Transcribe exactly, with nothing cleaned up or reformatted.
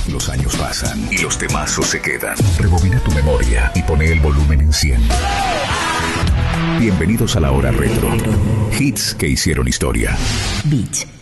Los años pasan y los temazos se quedan. Rebobina tu memoria y pone el volumen en cien. Bienvenidos a la hora retro. Hits que hicieron historia. Beat.